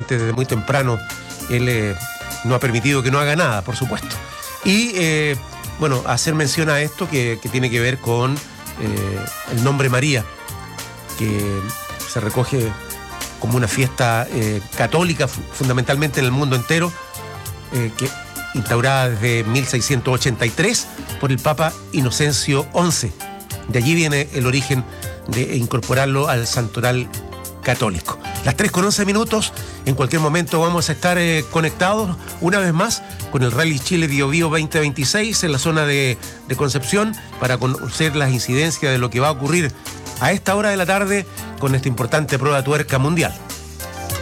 obviamente desde muy temprano él no ha permitido que no haga nada, por supuesto. Y bueno, hacer mención a esto que tiene que ver con el nombre María, que se recoge como una fiesta católica, fundamentalmente en el mundo entero, que instaurada desde 1683 por el Papa Inocencio XI. De allí viene el origen de incorporarlo al santoral católico. Las 3:11. En cualquier momento vamos a estar conectados una vez más con el Rally Chile Bio Bio 2026 en la zona de Concepción para conocer las incidencias de lo que va a ocurrir a esta hora de la tarde con esta importante prueba tuerca mundial.